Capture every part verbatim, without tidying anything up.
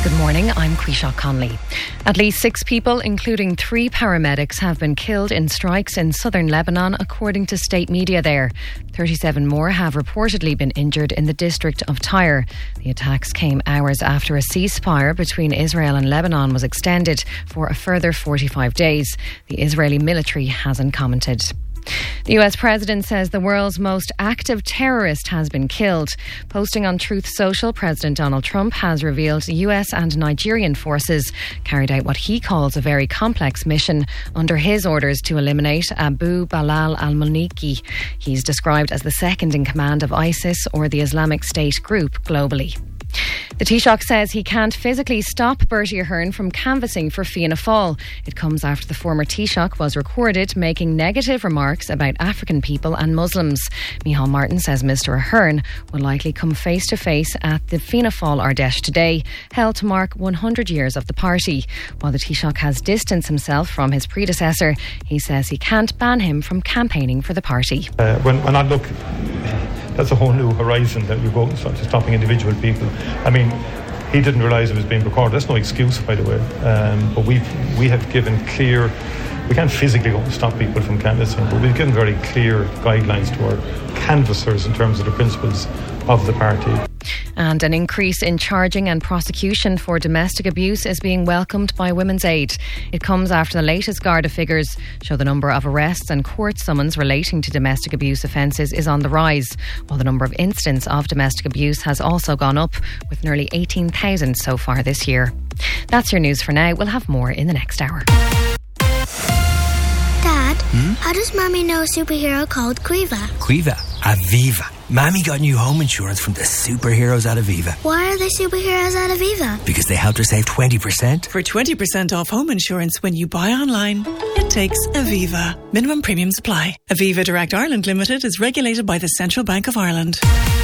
Good morning, I'm Quisha Conley. At least six people, including three paramedics, have been killed in strikes in southern Lebanon, according to state media there. thirty-seven more have reportedly been injured in the district of Tyre. The attacks came hours after a ceasefire between Israel and Lebanon was extended for a further forty-five days. The Israeli military hasn't commented. The U S president says the world's most active terrorist has been killed. Posting on Truth Social, President Donald Trump has revealed U S and Nigerian forces carried out what he calls a very complex mission under his orders to eliminate Abu Bilal al-Muliki. He's described as the second in command of ISIS, or the Islamic State group, globally. The Taoiseach says he can't physically stop Bertie Ahern from canvassing for Fianna Fáil. It comes after the former Taoiseach was recorded making negative remarks about African people and Muslims. Micheál Martin says Mr Ahern will likely come face to face at the Fianna Fáil Ardèche today, held to mark one hundred years of the party. While the Taoiseach has distanced himself from his predecessor, he says he can't ban him from campaigning for the party. Uh, when, when I look... That's a whole new horizon that you go to stopping individual people. I mean, he didn't realise it was being recorded. That's no excuse, by the way. Um, but we've we have given clear. We can't physically go and stop people from canvassing, but we've given very clear guidelines to our canvassers in terms of the principles of the party. And an increase in charging and prosecution for domestic abuse is being welcomed by Women's Aid. It comes after the latest Garda figures show the number of arrests and court summons relating to domestic abuse offences is on the rise, while the number of incidents of domestic abuse has also gone up, with nearly eighteen thousand so far this year. That's your news for now. We'll have more in the next hour. Dad, hmm? How does Mummy know a superhero called Quiva? Quiva? Aviva. Mammy got new home insurance from the superheroes at Aviva. Why are they superheroes at Aviva? Because they helped her save twenty percent. For twenty percent off home insurance when you buy online, it takes Aviva. Minimum premiums apply. Aviva Direct Ireland Limited is regulated by the Central Bank of Ireland.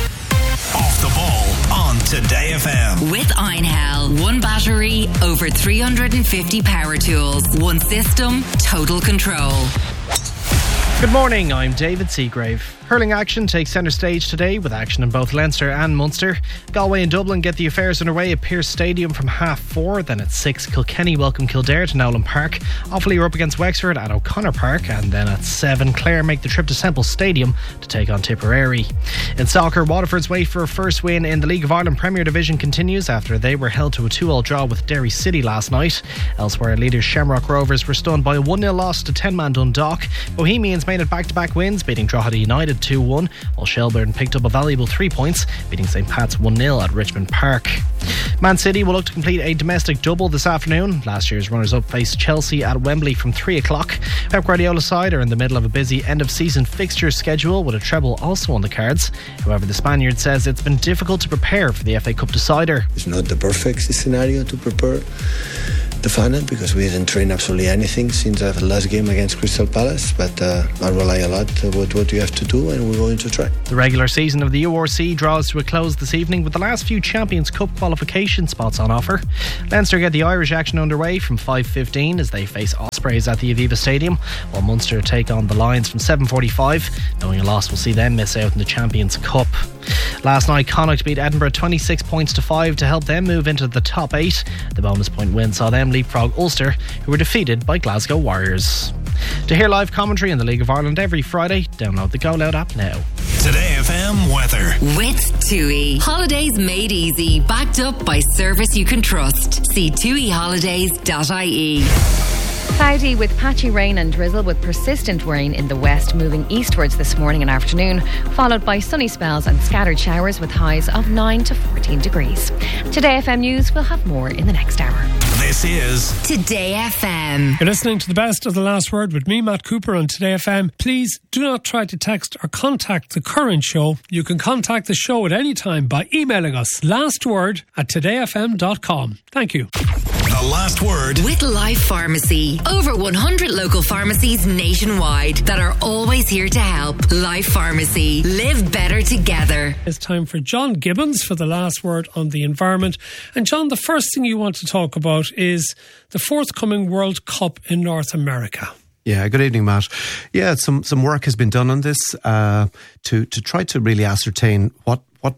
Off the ball on Today F M. With Einhell. One battery, over three hundred fifty power tools. One system, total control. Good morning, I'm David Seagrave. Hurling action takes centre stage today, with action in both Leinster and Munster. Galway and Dublin get the affairs underway at Pearse Stadium from half four. Then at six, Kilkenny welcome Kildare to Nowlan Park. Offaly are up against Wexford at O'Connor Park. And then at seven, Clare make the trip to Semple Stadium to take on Tipperary. In soccer, Waterford's wait for a first win in the League of Ireland Premier Division continues after they were held to a two all draw with Derry City last night. Elsewhere, leaders Shamrock Rovers were stunned by a one nil loss to ten-man Dundalk. Bohemians made it back-to-back wins, beating Drogheda United two one, while Shelbourne picked up a valuable three points, beating St Pat's one nil at Richmond Park. Man City will look to complete a domestic double this afternoon. Last year's runners-up face Chelsea at Wembley from three o'clock. Pep Guardiola's side are in the middle of a busy end-of-season fixture schedule, with a treble also on the cards. However, the Spaniard says it's been difficult to prepare for the F A Cup decider. It's not the perfect scenario to prepare the final, because we didn't train absolutely anything since the last game against Crystal Palace, but uh, I rely a lot on what, what you have to do, and we're going to try. The regular season of the U R C draws to a close this evening, with the last few Champions Cup qualification spots on offer. Leinster get the Irish action underway from five fifteen as they face Ospreys at the Aviva Stadium, while Munster take on the Lions from seven forty-five. Knowing a loss will see them miss out in the Champions Cup. Last night, Connacht beat Edinburgh twenty-six points to five to help them move into the top eight. The bonus point win saw them leapfrog Ulster, who were defeated by Glasgow Warriors. To hear live commentary in the League of Ireland every Friday, download the Go Loud app now. Today F M weather. With TUI. Holidays made easy, backed up by service you can trust. See tui holidays dot I E. Cloudy with patchy rain and drizzle, with persistent rain in the west moving eastwards this morning and afternoon, followed by sunny spells and scattered showers with highs of nine to fourteen degrees. Today F M News will have more in the next hour. This is Today F M. You're listening to the best of the last word with me, Matt Cooper, on Today F M. Please do not try to text or contact the current show. You can contact the show at any time by emailing us lastword at today f m dot com. Thank you. The last word with Life Pharmacy. Over one hundred local pharmacies nationwide that are always here to help. Life Pharmacy. Live better together. It's time for John Gibbons for the last word on the environment. And John, the first thing you want to talk about is the forthcoming World Cup in North America. Yeah, good evening, Matt. Yeah, some some work has been done on this uh, to to try to really ascertain what what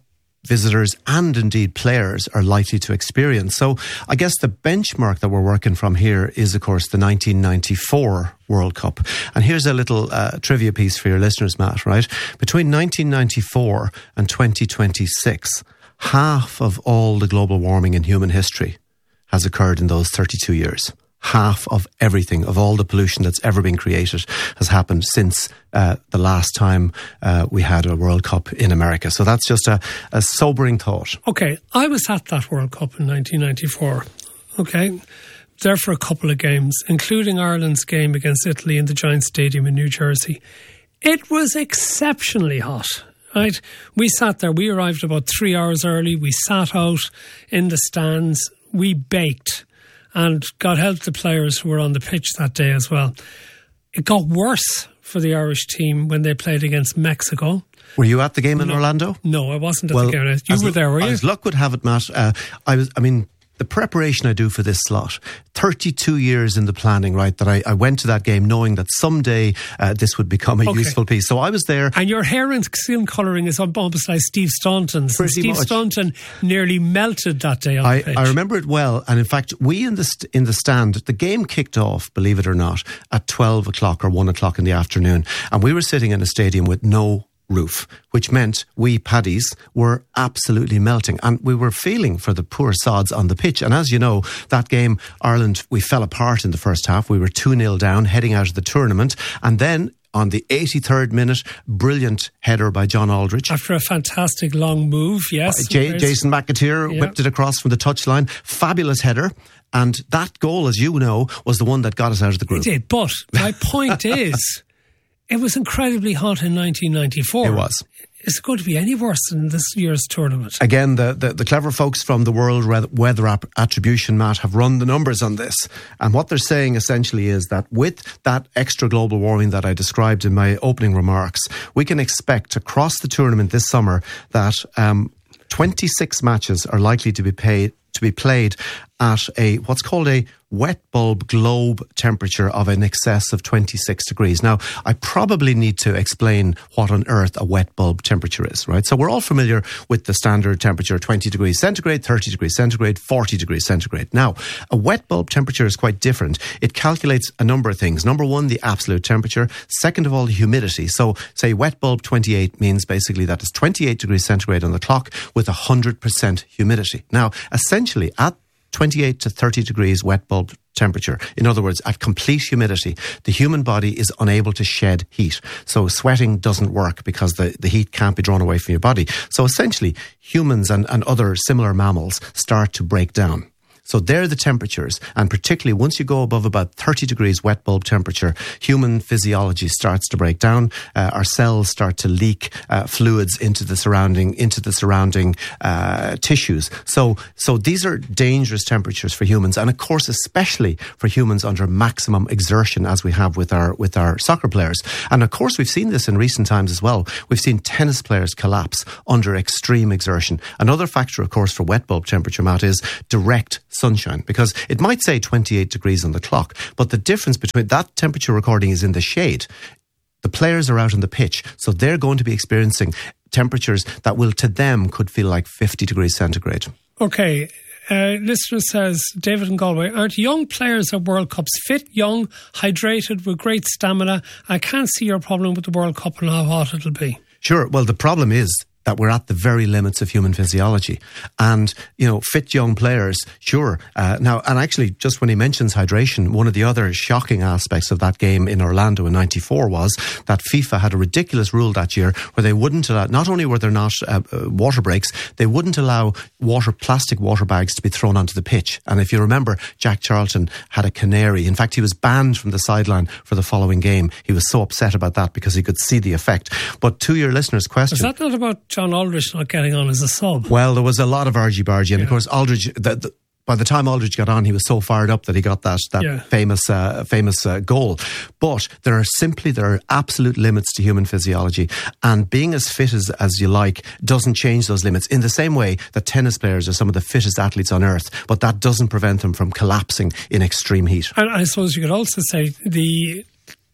visitors and indeed players are likely to experience. So I guess the benchmark that we're working from here is, of course, the nineteen ninety-four World Cup. And here's a little uh, trivia piece for your listeners, Matt, right? Between nineteen ninety-four and twenty twenty-six, half of all the global warming in human history has occurred in those thirty-two years. Half of everything, of all the pollution that's ever been created, has happened since uh, the last time uh, we had a World Cup in America. So that's just a, a sobering thought. Okay, I was at that World Cup in nineteen ninety-four. Okay, there for a couple of games, including Ireland's game against Italy in the Giant Stadium in New Jersey. It was exceptionally hot. Right, we sat there. We arrived about three hours early. We sat out in the stands. We baked. And God help the players who were on the pitch that day as well. It got worse for the Irish team when they played against Mexico. Were you at the game in no, Orlando? No, I wasn't at well, the game. You were there, were you? As luck would have it, Matt, uh, I was. I mean, the preparation I do for this slot, thirty-two years in the planning, right, that I, I went to that game knowing that someday uh, this would become a okay. useful piece. So I was there. And your hair and skin colouring is almost like Steve Staunton's. Pretty Steve much. Staunton nearly melted that day on I, the pitch. I remember it well. And in fact, we in the, st- in the stand, the game kicked off, believe it or not, at twelve o'clock or one o'clock in the afternoon. And we were sitting in a stadium with no roof, which meant we paddies were absolutely melting, and we were feeling for the poor sods on the pitch. And as you know, that game, Ireland, we fell apart in the first half. We were two nil down heading out of the tournament, and then on the eighty-third minute, brilliant header by John Aldridge. After a fantastic long move, yes. Uh, J- Jason McAteer yeah. whipped it across from the touchline. Fabulous header. And that goal, as you know, was the one that got us out of the group. It did, but my point is, it was incredibly hot in nineteen ninety-four. It was. Is it going to be any worse than this year's tournament? Again, the, the, the clever folks from the World Weather Attribution, Matt, have run the numbers on this. And what they're saying essentially is that with that extra global warming that I described in my opening remarks, we can expect across the tournament this summer that um, twenty-six matches are likely to be paid to be played at a what's called a wet bulb globe temperature of in excess of twenty-six degrees. Now, I probably need to explain what on earth a wet bulb temperature is, right? So we're all familiar with the standard temperature, twenty degrees centigrade, thirty degrees centigrade, forty degrees centigrade. Now, a wet bulb temperature is quite different. It calculates a number of things. Number one, the absolute temperature. Second of all, the humidity. So, say wet bulb twenty-eight means basically that it's twenty-eight degrees centigrade on the clock with one hundred percent humidity. Now, essentially, at twenty-eight to thirty degrees wet bulb temperature, in other words, at complete humidity, the human body is unable to shed heat. So sweating doesn't work because the, the heat can't be drawn away from your body. So essentially, humans and, and other similar mammals start to break down. So they're the temperatures, and particularly once you go above about thirty degrees wet bulb temperature, human physiology starts to break down. Uh, our cells start to leak uh, fluids into the surrounding into the surrounding uh, tissues. So, so these are dangerous temperatures for humans, and of course, especially for humans under maximum exertion, as we have with our with our soccer players. And of course, we've seen this in recent times as well. We've seen tennis players collapse under extreme exertion. Another factor, of course, for wet bulb temperature, Matt, is direct sunshine, because it might say twenty-eight degrees on the clock, but the difference between that temperature recording is in the shade. The players are out on the pitch, so they're going to be experiencing temperatures that will, to them, could feel like fifty degrees centigrade. Okay. Uh, listener says, David in Galway, aren't young players at World Cups fit, young, hydrated, with great stamina? I can't see your problem with the World Cup and how hot it'll be. Sure. Well, the problem is that we're at the very limits of human physiology. And, you know, fit young players, sure. Uh, now, and actually, just when he mentions hydration, one of the other shocking aspects of that game in Orlando in ninety-four was that FIFA had a ridiculous rule that year where they wouldn't allow, not only were there not uh, uh, water breaks, they wouldn't allow water, plastic water bags to be thrown onto the pitch. And if you remember, Jack Charlton had a canary. In fact, he was banned from the sideline for the following game. He was so upset about that because he could see the effect. But to your listener's question... Is that not about John Aldridge not getting on as a sub? Well, there was a lot of argy-bargy, and yeah. of course Aldridge, the, the, by the time Aldridge got on, he was so fired up that he got that that yeah. famous uh, famous uh, goal. But there are simply, there are absolute limits to human physiology, and being as fit as, as you like doesn't change those limits, in the same way that tennis players are some of the fittest athletes on earth, but that doesn't prevent them from collapsing in extreme heat. And I suppose you could also say the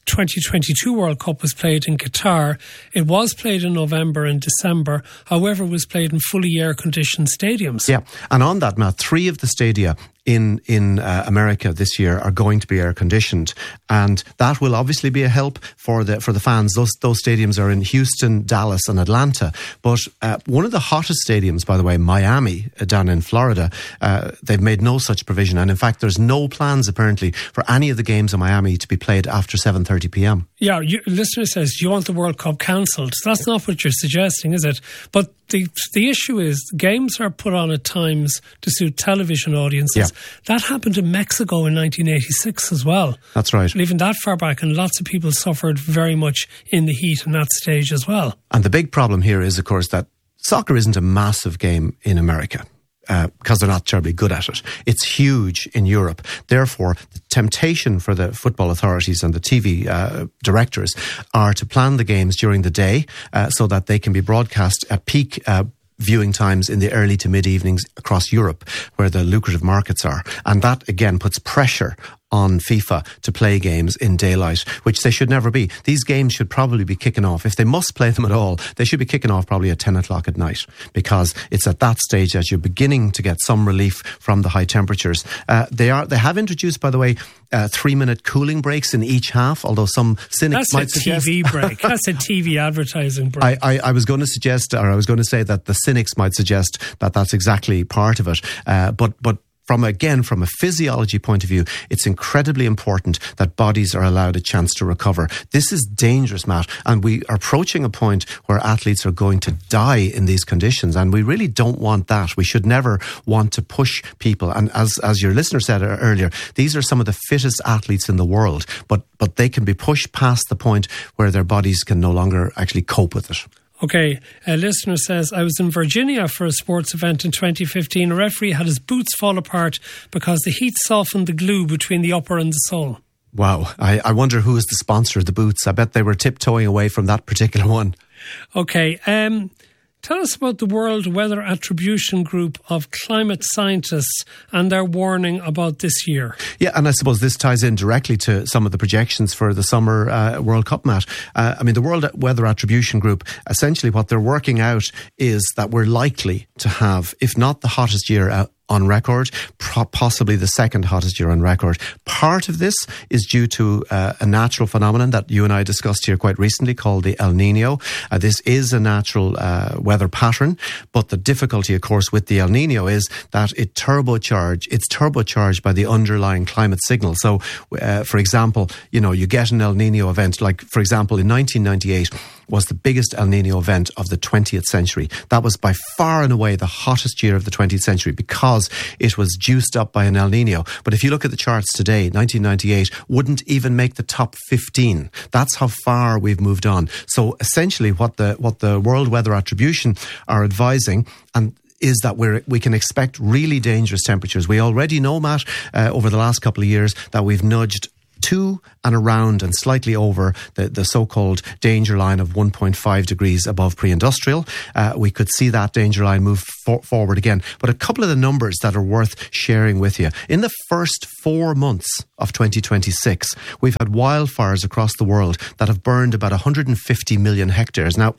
twenty twenty-two World Cup was played in Qatar. It was played in November and December. However, it was played in fully air-conditioned stadiums. Yeah, and on that, Matt, three of the stadia in in uh, America this year are going to be air conditioned, and that will obviously be a help for the for the fans. Those those stadiums are in Houston, Dallas, and Atlanta. But uh, one of the hottest stadiums, by the way, Miami, uh, down in Florida, uh, they've made no such provision, and in fact, there's no plans apparently for any of the games in Miami to be played after seven thirty p.m. Yeah, you, listener says you want the World Cup cancelled. That's not what you're suggesting, is it? But the the issue is games are put on at times to suit television audiences. Yeah. That happened in Mexico in nineteen eighty-six as well. That's right. Even that far back, and lots of people suffered very much in the heat in that stage as well. And the big problem here is, of course, that soccer isn't a massive game in America. Uh, because they're not terribly good at it. It's huge in Europe. Therefore, the temptation for the football authorities and the T V uh, directors are to plan the games during the day uh, so that they can be broadcast at peak uh, viewing times in the early to mid-evenings across Europe, where the lucrative markets are. And that, again, puts pressure on FIFA to play games in daylight, which they should never be. These games should probably be kicking off. If they must play them at all, they should be kicking off probably at ten o'clock at night, because it's at that stage that you're beginning to get some relief from the high temperatures. Uh, they are. They have introduced, by the way, uh, three-minute cooling breaks in each half, although some cynics That's might a suggest... T V break. That's a T V advertising break. I, I, I was going to suggest, or I was going to say that the cynics might suggest that that's exactly part of it. Uh, but but From again, from a physiology point of view, it's incredibly important that bodies are allowed a chance to recover. This is dangerous, Matt, and we are approaching a point where athletes are going to die in these conditions, and we really don't want that. We should never want to push people. And as as your listener said earlier, these are some of the fittest athletes in the world, but but they can be pushed past the point where their bodies can no longer actually cope with it. Okay, a listener says, I was in Virginia for a sports event in twenty fifteen. A referee had his boots fall apart because the heat softened the glue between the upper and the sole. Wow. I, I wonder who is the sponsor of the boots. I bet they were tiptoeing away from that particular one. Okay, um... tell us about the World Weather Attribution Group of climate scientists and their warning about this year. Yeah, and I suppose this ties in directly to some of the projections for the summer uh, World Cup, Matt. Uh, I mean, the World Weather Attribution Group, essentially what they're working out is that we're likely to have, if not the hottest year uh, on record, possibly the second hottest year on record. Part of this is due to uh, a natural phenomenon that you and I discussed here quite recently called the El Nino. Uh, this is a natural uh, weather pattern, but the difficulty, of course, with the El Nino is that it turbocharge, it's turbocharged by the underlying climate signal. So, uh, for example, you know, you get an El Nino event, like, for example, in nineteen ninety-eight, was the biggest El Nino event of the twentieth century. That was by far and away the hottest year of the twentieth century because it was juiced up by an El Nino. But if you look at the charts today, nineteen ninety-eight wouldn't even make the top fifteen. That's how far we've moved on. So essentially what the what the World Weather Attribution are advising and is that we're, we can expect really dangerous temperatures. We already know, Matt, uh, over the last couple of years that we've nudged to and around and slightly over the, the so-called danger line of one point five degrees above pre-industrial. Uh, we could see that danger line move for, forward again. But a couple of the numbers that are worth sharing with you. In the first four months of twenty twenty-six, we've had wildfires across the world that have burned about one hundred fifty million hectares. Now,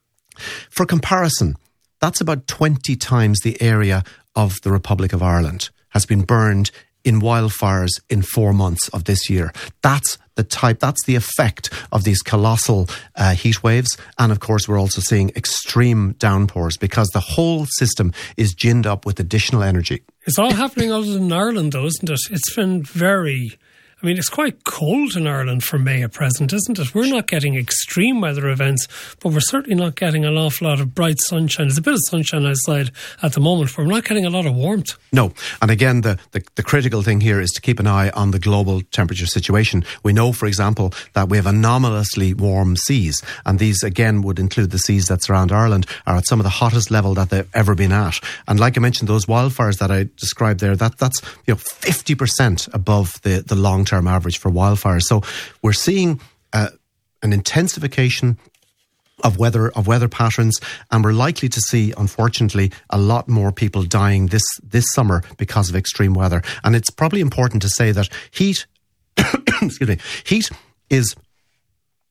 for comparison, that's about twenty times the area of the Republic of Ireland has been burned in wildfires in four months of this year. That's the type, that's the effect of these colossal uh, heat waves. And of course, we're also seeing extreme downpours because the whole system is ginned up with additional energy. It's all happening other than Ireland, though, isn't it? It's been very... I mean, it's quite cold in Ireland for May at present, isn't it? We're not getting extreme weather events, but we're certainly not getting an awful lot of bright sunshine. There's a bit of sunshine outside at the moment, but we're not getting a lot of warmth. No. And again, the, the, the critical thing here is to keep an eye on the global temperature situation. We know, for example, that we have anomalously warm seas. And these, again, would include the seas that surround Ireland, are at some of the hottest level that they've ever been at. And like I mentioned, those wildfires that I described there, that that's you know fifty percent above the, the long term average for wildfires. So we're seeing uh, an intensification of weather of weather patterns, and we're likely to see, unfortunately, a lot more people dying this this summer because of extreme weather. And it's probably important to say that heat, excuse me, heat is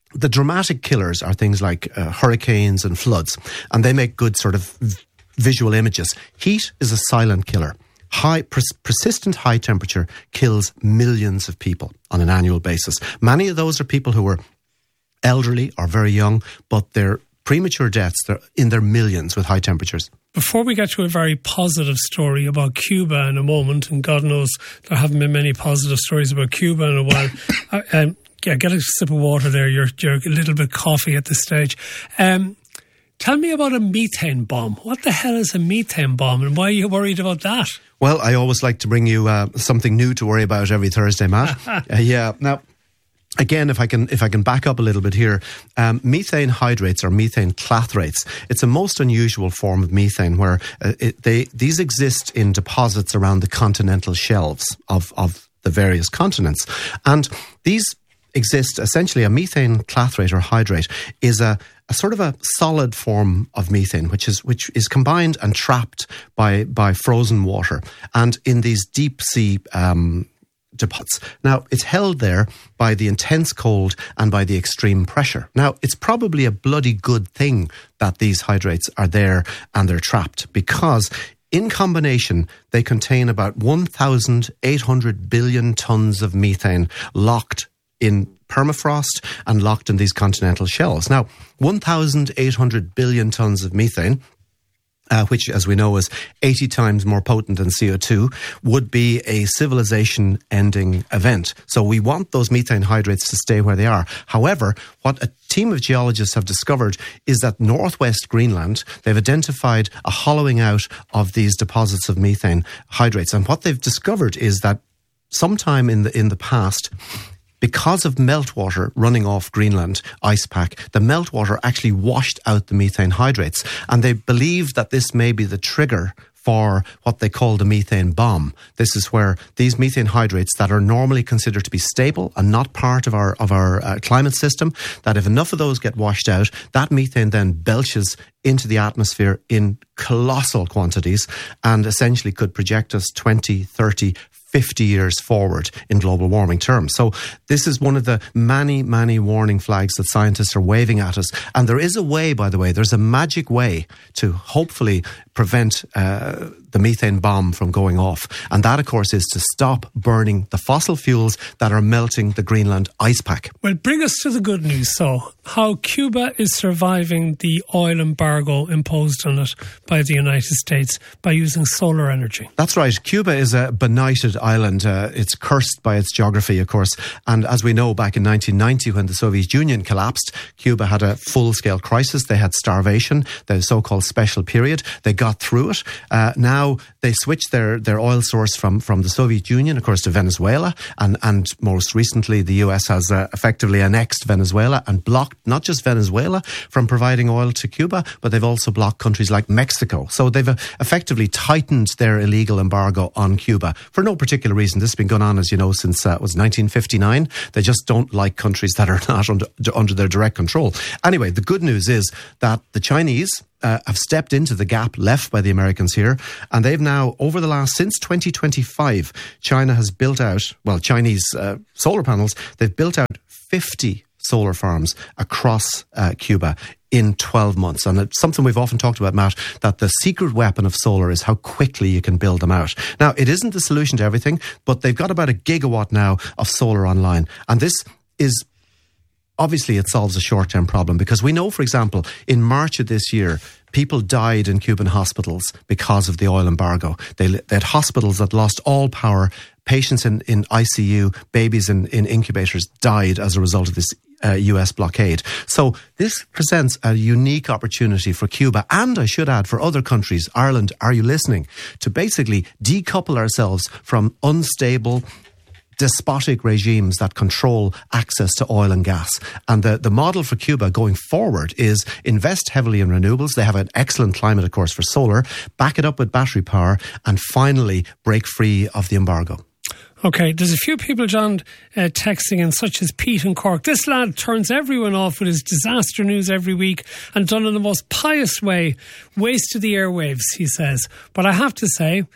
the dramatic killers are things like uh, hurricanes and floods, and they make good sort of v- visual images. Heat is a silent killer. High, pers- persistent high temperature kills millions of people on an annual basis. Many of those are people who are elderly or very young, but they're premature deaths. They're in their millions with high temperatures. Before we get to a very positive story about Cuba in a moment, and God knows there haven't been many positive stories about Cuba in a while. I, um, yeah, get a sip of water there. You're, you're a little bit coffee at this stage. Um, tell me about a methane bomb. What the hell is a methane bomb, and why are you worried about that? Well, I always like to bring you uh, something new to worry about every Thursday, Matt. uh, yeah, now... Again, if I can if I can back up a little bit here, um, methane hydrates or methane clathrates, it's a most unusual form of methane where uh, it, they these exist in deposits around the continental shelves of, of the various continents. And these exist, essentially a methane clathrate or hydrate is a, a sort of a solid form of methane, which is which is combined and trapped by, by frozen water. And in these deep sea um deposits. Now, it's held there by the intense cold and by the extreme pressure. Now, it's probably a bloody good thing that these hydrates are there and they're trapped, because in combination, they contain about one thousand eight hundred billion tonnes of methane locked in permafrost and locked in these continental shelves. Now, one thousand eight hundred billion tonnes of methane, Uh, which, as we know, is eighty times more potent than C O two, would be a civilization-ending event. So we want those methane hydrates to stay where they are. However, what a team of geologists have discovered is that northwest Greenland, they've identified a hollowing out of these deposits of methane hydrates. And what they've discovered is that sometime in the in the past, because of meltwater running off Greenland ice pack, the meltwater actually washed out the methane hydrates. And they believe that this may be the trigger for what they call the methane bomb. This is where these methane hydrates that are normally considered to be stable and not part of our of our uh, climate system, that if enough of those get washed out, that methane then belches into the atmosphere in colossal quantities and essentially could project us twenty, thirty, fifty years forward in global warming terms. So this is one of the many, many warning flags that scientists are waving at us. And there is a way, by the way, there's a magic way to hopefully prevent uh, the methane bomb from going off. And that, of course, is to stop burning the fossil fuels that are melting the Greenland ice pack. Well, bring us to the good news. So, how Cuba is surviving the oil embargo imposed on it by the United States by using solar energy. That's right. Cuba is a benighted island. Uh, it's cursed by its geography, of course. And as we know, back in nineteen ninety, when the Soviet Union collapsed, Cuba had a full-scale crisis. They had starvation, the so-called special period. They got through it. Uh, now they switched their, their oil source from, from the Soviet Union, of course, to Venezuela. And, and most recently, the U S has uh, effectively annexed Venezuela and blocked not just Venezuela from providing oil to Cuba, but they've also blocked countries like Mexico. So they've uh, effectively tightened their illegal embargo on Cuba for no particular reason. This has been going on, as you know, since uh, it was nineteen fifty-nine. They just don't like countries that are not under, under their direct control. Anyway, the good news is that the Chinese Uh, have stepped into the gap left by the Americans here, and they've now, over the last, since twenty twenty-five, China has built out, well, Chinese uh, solar panels, they've built out fifty solar farms across uh, Cuba in twelve months. And it's something we've often talked about, Matt, that the secret weapon of solar is how quickly you can build them out. Now, it isn't the solution to everything, but they've got about a gigawatt now of solar online. And this is obviously, it solves a short-term problem, because we know, for example, in March of this year, people died in Cuban hospitals because of the oil embargo. They, they had hospitals that lost all power. Patients in, in I C U, babies in, in incubators died as a result of this uh, U S blockade. So this presents a unique opportunity for Cuba, and I should add for other countries. Ireland, are you listening? To basically decouple ourselves from unstable, despotic regimes that control access to oil and gas. And the, the model for Cuba going forward is invest heavily in renewables. They have an excellent climate, of course, for solar. Back it up with battery power, and finally break free of the embargo. Okay, there's a few people, John, uh, texting in, such as Pete in Cork. This lad turns everyone off with his disaster news every week, and done in the most pious way. Wasted the airwaves, he says. But I have to say,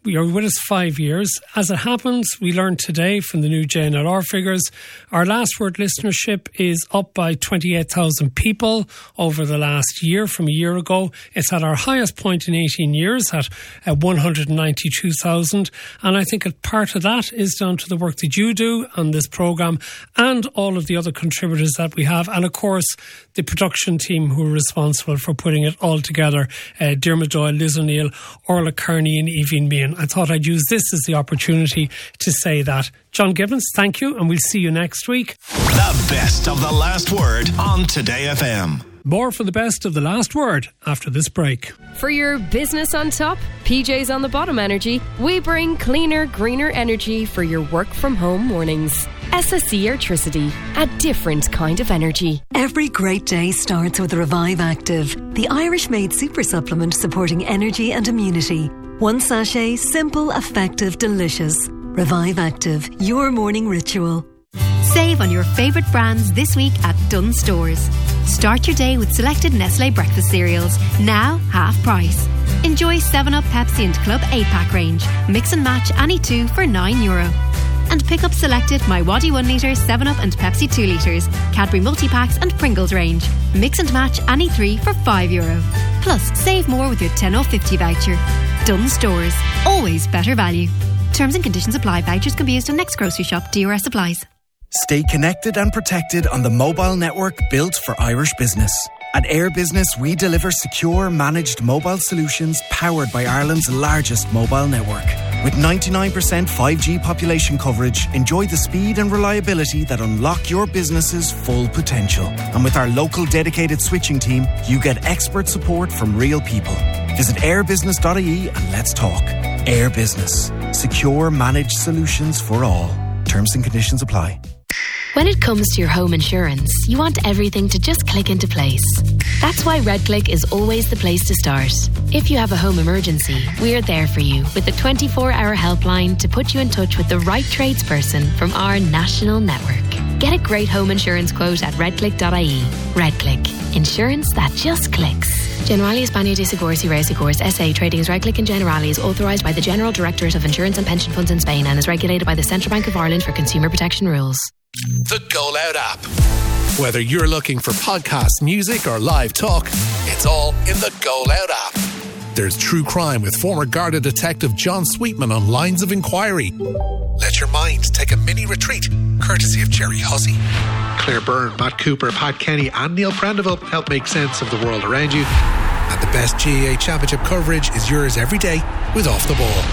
We are with us five years. As it happens, we learned today from the new J N L R figures, our Last Word listenership is up by twenty-eight thousand people over the last year from a year ago. It's at our highest point in eighteen years at uh, one hundred ninety-two thousand. And I think a part of that is down to the work that you do on this programme and all of the other contributors that we have. And of course, the production team who are responsible for putting it all together. Uh, Dermot Doyle, Liz O'Neill, Orla Kearney and Evie Meehan. I thought I'd use this as the opportunity to say that. John Gibbons, thank you, and we'll see you next week. The best of the Last Word on Today F M. More for the best of the Last Word after this break. For your business on top, P J's on the bottom energy, we bring cleaner, greener energy for your work from home mornings. S S E Airtricity, a different kind of energy. Every great day starts with Revive Active, the Irish-made super supplement supporting energy and immunity. One sachet, simple, effective, delicious. Revive Active, your morning ritual. Save on your favourite brands this week at Dunnes Stores. Start your day with selected Nestlé breakfast cereals, now half price. Enjoy seven up, Pepsi and Club eight pack range. Mix and match any two for nine euro. And pick up selected My Waddy one litre, seven up and Pepsi two litres, Cadbury multi-packs and Pringles range. Mix and match any three for five euro. Plus, save more with your ten off fifty voucher. Dunnes Stores, always better value. Terms and conditions apply. Vouchers can be used on next grocery shop. D R S applies. Stay connected and protected on the mobile network built for Irish business. At Air Business, we deliver secure, managed mobile solutions powered by Ireland's largest mobile network. With ninety-nine percent five G population coverage, enjoy the speed and reliability that unlock your business's full potential. And with our local dedicated switching team, you get expert support from real people. Visit airbusiness dot I E and let's talk. Air Business. Secure, managed solutions for all. Terms and conditions apply. When it comes to your home insurance, you want everything to just click into place. That's why RedClick is always the place to start. If you have a home emergency, we're there for you with a twenty-four hour helpline to put you in touch with the right tradesperson from our national network. Get a great home insurance quote at redclick dot I E. RedClick. Insurance that just clicks. Generali España de Seguros y Reasegurs S A trading as RedClick and Generali is authorised by the General Directorate of Insurance and Pension Funds in Spain and is regulated by the Central Bank of Ireland for consumer protection rules. The Go Loud app. Whether you're looking for podcasts, music or live talk, it's all in the Go Loud app. There's true crime with former Garda detective John Sweetman on Lines of Inquiry. Let your mind take a mini retreat, courtesy of Jerry Hussey. Claire Byrne, Matt Cooper, Pat Kenny and Neil Prendeville help make sense of the world around you. And the best G A A Championship coverage is yours every day with Off the Ball.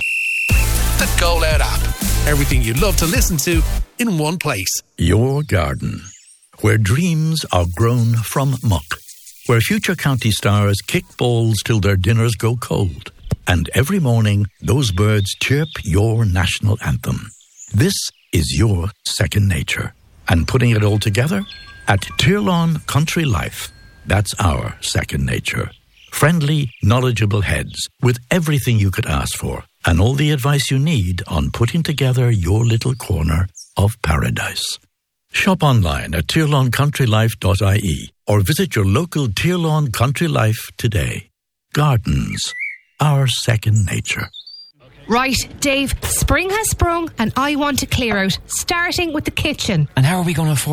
The Go Loud app. Everything you love to listen to in one place. Your garden, where dreams are grown from muck, where future county stars kick balls till their dinners go cold, and every morning those birds chirp your national anthem. This is your second nature. And putting it all together? At Tirlawn Country Life, that's our second nature. Friendly, knowledgeable heads with everything you could ask for and all the advice you need on putting together your little corner of paradise. Shop online at tirlawn country life dot I E or visit your local Tirlawn Country Life today. Gardens, our second nature. Right, Dave, spring has sprung and I want to clear out, starting with the kitchen. And how are we going to afford